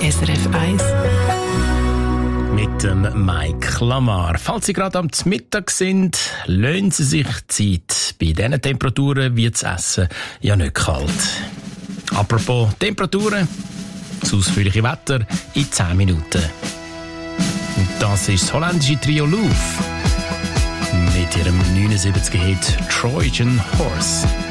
SRF 1. Mit dem Mike Lamar. Falls Sie gerade am Mittag sind, lassen Sie sich Zeit. Bei diesen Temperaturen wird das Essen ja nicht kalt. Apropos Temperaturen, das ausführliche Wetter in 10 Minuten. Und das ist das holländische Trio Louvre mit ihrem 79er-Hit Trojan Horse.